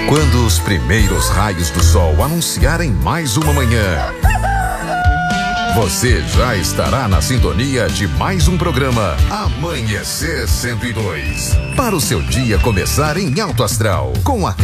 Quando os primeiros raios do sol anunciarem mais uma manhã, você já estará na sintonia de mais um programa Amanhecer 102. Para o seu dia começar em alto astral, com a